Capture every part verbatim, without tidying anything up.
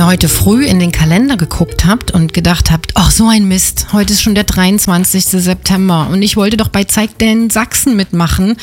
ihr heute früh in den Kalender geguckt habt und gedacht habt, ach so ein Mist, heute ist schon der dreiundzwanzigster September und ich wollte doch bei Zeig dein Sachsen mitmachen,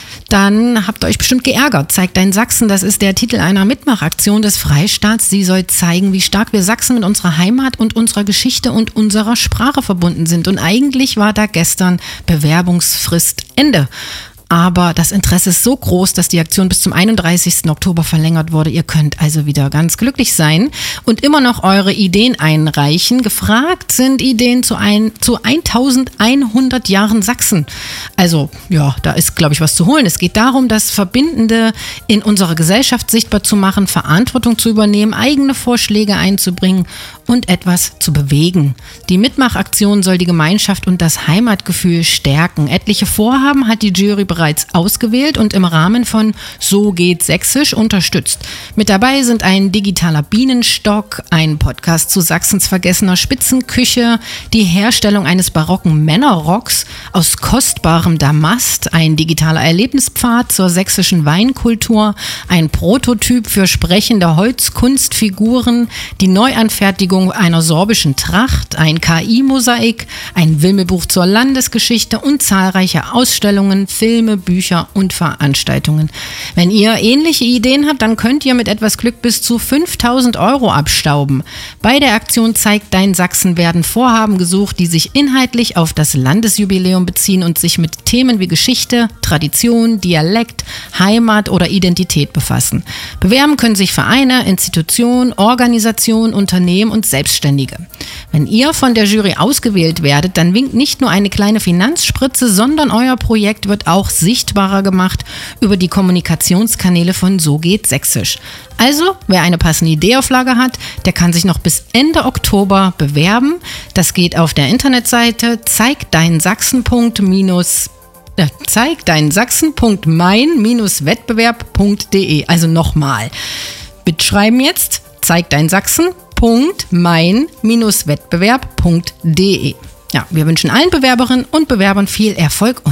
dann habt ihr euch bestimmt geärgert. Zeig dein Sachsen, das ist der Titel einer Mitmachaktion des Freistaats. Sie soll zeigen, wie stark wir Sachsen mit unserer Heimat und unserer Geschichte und unserer Sprache verbunden sind. Und eigentlich war da gestern Bewerbungsfrist Ende. Aber das Interesse ist so groß, dass die Aktion bis zum einunddreißigsten Oktober verlängert wurde. Ihr könnt also wieder ganz glücklich sein und immer noch eure Ideen einreichen. Gefragt sind Ideen zu, ein, zu eintausendeinhundert Jahren Sachsen. Also ja, da ist, glaube ich, was zu holen. Es geht darum, das Verbindende in unserer Gesellschaft sichtbar zu machen, Verantwortung zu übernehmen, eigene Vorschläge einzubringen und etwas zu bewegen. Die Mitmachaktion soll die Gemeinschaft und das Heimatgefühl stärken. Etliche Vorhaben hat die Jury bereits ausgewählt und im Rahmen von So geht Sächsisch unterstützt. Mit dabei sind ein digitaler Bienenstock, ein Podcast zu Sachsens vergessener Spitzenküche, die Herstellung eines barocken Männerrocks aus kostbarem Damast, ein digitaler Erlebnispfad zur sächsischen Weinkultur, ein Prototyp für sprechende Holzkunstfiguren, die Neuanfertigung einer sorbischen Tracht, ein K I-Mosaik, ein Wimmelbuch zur Landesgeschichte und zahlreiche Ausstellungen, Filme, Bücher und Veranstaltungen. Wenn ihr ähnliche Ideen habt, dann könnt ihr mit etwas Glück bis zu fünftausend Euro abstauben. Bei der Aktion Zeig dein Sachsen werden Vorhaben gesucht, die sich inhaltlich auf das Landesjubiläum beziehen und sich mit Themen wie Geschichte, Tradition, Dialekt, Heimat oder Identität befassen. Bewerben können sich Vereine, Institutionen, Organisationen, Unternehmen und Selbstständige. Wenn ihr von der Jury ausgewählt werdet, dann winkt nicht nur eine kleine Finanzspritze, sondern euer Projekt wird auch sichtbarer gemacht über die Kommunikationskanäle von So geht Sächsisch. Also, wer eine passende Idee auf Lager hat, der kann sich noch bis Ende Oktober bewerben. Das geht auf der Internetseite zeigdeinsachsen. Äh, zeigdeinsachsen punkt mein Wettbewerb punkt de. Also nochmal. Mitschreiben jetzt zeigdeinsachsen punkt mein Wettbewerb punkt de. Ja, wir wünschen allen Bewerberinnen und Bewerbern viel Erfolg und